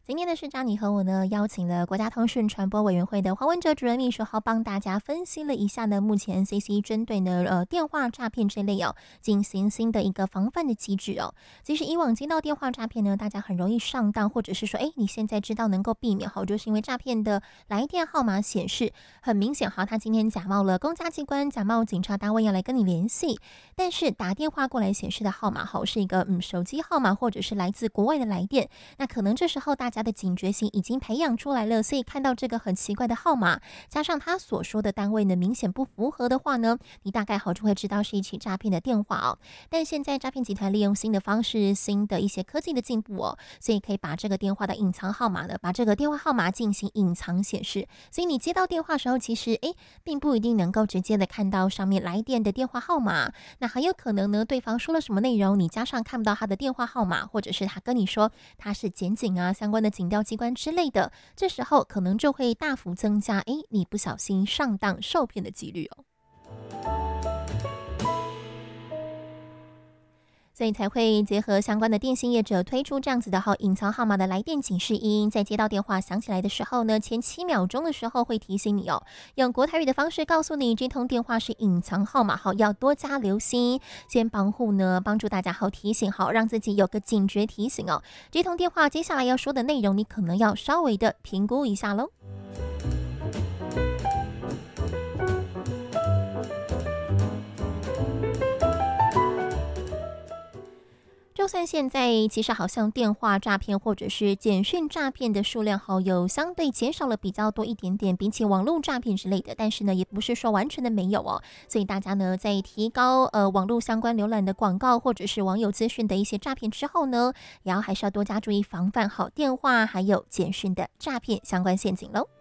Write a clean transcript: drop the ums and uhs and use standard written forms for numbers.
今天的市长你和我呢，邀请了国家通讯传播委员会的黄文哲主任秘书，好帮大家分析了一下呢，目前 CC 针对呢电话诈骗这类进行新的一个防范的机制哦。其实以往接到电话诈骗呢，大家很容易上当，或者是说，你现在知道能够避免好，就是因为诈骗的来电号码显示很明显哈，他今天假冒了公家机关，假冒警察单位要来跟你联系，但是打电话过来显示的号码好是一个手机号码，或者是来自国外的来电，那可能这时候大家的警觉性已经培养出来了，所以看到这个很奇怪的号码，加上他所说的单位呢明显不符合的话呢，你大概好就会知道是一起诈骗的电话哦。但现在诈骗集团利用新的方式、新的一些科技的进步哦，所以可以把这个电话的隐藏号码呢，把这个电话号码进行隐藏显示，所以你接到电话的时候，其实并不一定能够直接的看到上面来电的电话号码，那很有可能呢，对方说了什么内容，你加上看不到他的电话号码，或者是他跟你说他是检警啊相关的警调机关之类的，这时候可能就会大幅增加你不小心上当受骗的几率哦。所以才会结合相关的电信业者推出这样子的隐藏号码的来电警示音，在接到电话响起来的时候呢，前7秒钟的时候会提醒你哦，用国台语的方式告诉你这通电话是隐藏号码，要多加留心，先帮助大家提醒好，让自己有个警觉提醒哦，这通电话接下来要说的内容，你可能要稍微的评估一下咯。就算现在其实好像电话诈骗或者是简讯诈骗的数量有相对减少了比较多一点点，比起网络诈骗之类的，但是呢也不是说完全的没有哦，所以大家呢在提高网络相关浏览的广告或者是网友资讯的一些诈骗之后呢，还是要多加注意防范好电话还有简讯的诈骗相关陷阱咯。